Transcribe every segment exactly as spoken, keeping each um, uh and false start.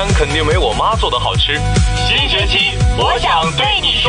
然肯定没我妈做的好吃。新学期，我想对你说。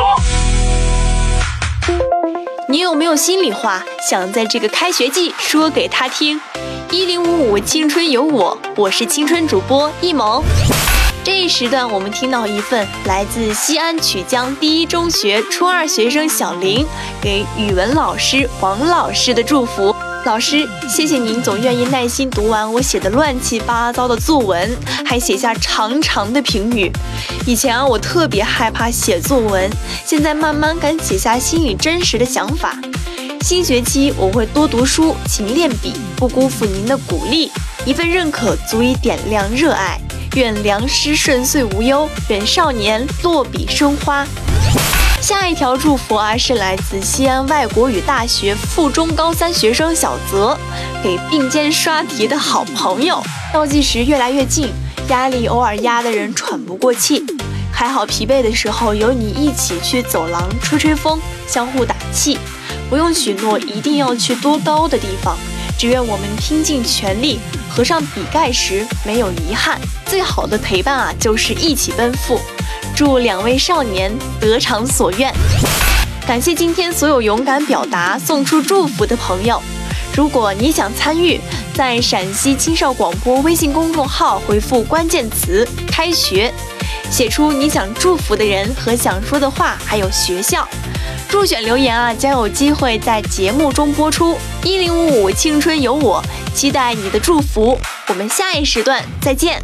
你有没有心里话想在这个开学季说给他听？一零五五青春有我，我是青春主播一萌。这一时段我们听到一份来自西安曲江第一中学初二学生小林给语文老师王老师的祝福。老师，谢谢您总愿意耐心读完我写的乱七八糟的作文，还写下长长的评语。以前啊，我特别害怕写作文，现在慢慢敢写下心里真实的想法。新学期我会多读书，勤练笔，不辜负您的鼓励。一份认可足以点亮热爱。愿良师顺遂无忧，愿少年落笔生花。下一条祝福啊，是来自西安外国语大学附中高三学生小泽，给并肩刷题的好朋友。倒计时越来越近，压力偶尔压得人喘不过气。还好疲惫的时候有你一起去走廊吹吹风，相互打气。不用许诺一定要去多高的地方，只愿我们拼尽全力，合上笔盖时没有遗憾。最好的陪伴啊，就是一起奔赴。祝两位少年得偿所愿。感谢今天所有勇敢表达、送出祝福的朋友。如果你想参与，在陕西青少广播微信公众号回复关键词“开学”，写出你想祝福的人和想说的话，还有学校。入选留言啊，将有机会在节目中播出。一零五五青春有我，期待你的祝福。我们下一时段再见。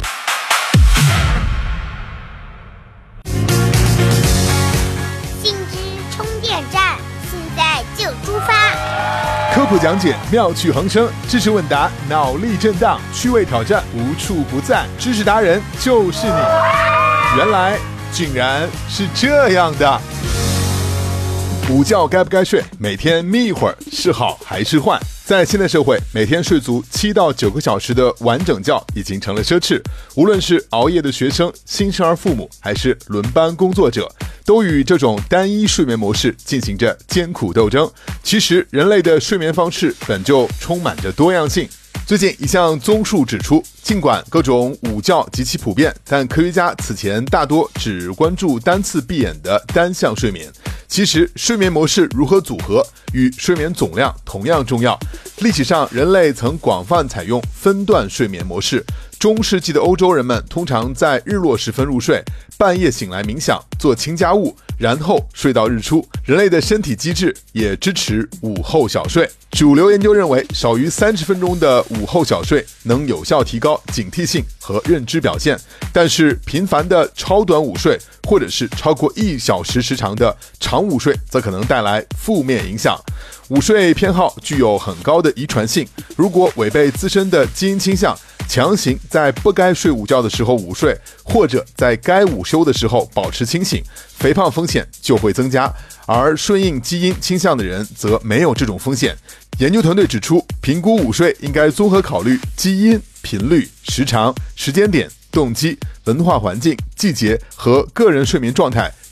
信之充电站，现在就出发。 科普讲解妙趣横生，知识问答脑力震荡，趣味挑战无处不在，知识达人就是你。原来竟然是这样的。午觉该不该睡？每天眯一会儿是好还是坏？在现代社会，每天睡足七到九个小时的完整觉已经成了奢侈。无论是熬夜的学生、新生儿父母，还是轮班工作者，都与这种单一睡眠模式进行着艰苦斗争。其实，人类的睡眠方式本就充满着多样性。最近一项综述指出，尽管各种午觉极其普遍，但科学家此前大多只关注单次闭眼的单向睡眠。其实，睡眠模式如何组合与睡眠总量同样重要。历史上，人类曾广泛采用分段睡眠模式。中世纪的欧洲人们通常在日落时分入睡，半夜醒来冥想、做轻家务，然后睡到日出。人类的身体机制也支持午后小睡。主流研究认为，少于三十分钟的午后小睡能有效提高警惕性和认知表现，但是频繁的超短午睡或者是超过一小时时长的长午睡，则可能带来负面影响。午睡偏好具有很高的遗传性，如果违背自身的基因倾向，强行在不该睡午觉的时候午睡，或者在该午休的时候保持清醒，肥胖风险就会增加。而顺应基因倾向的人则没有这种风险。研究团队指出，评估午睡应该综合考虑基因、频率、时长、时间点、动机、文化环境、季节和个人睡眠状态